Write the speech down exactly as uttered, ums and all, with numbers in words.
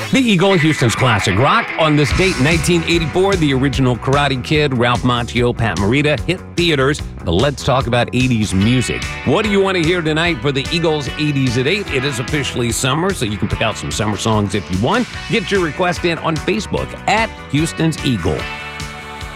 The Eagle, Houston's classic rock. On this date, nineteen eighty-four, the original Karate Kid, Ralph Macchio, Pat Morita hit theaters. But let's talk about eighties music. What do you want to hear tonight for the Eagles eighties at eight? It is officially summer, so you can pick out some summer songs if you want. Get your request in on Facebook at Houston's Eagle.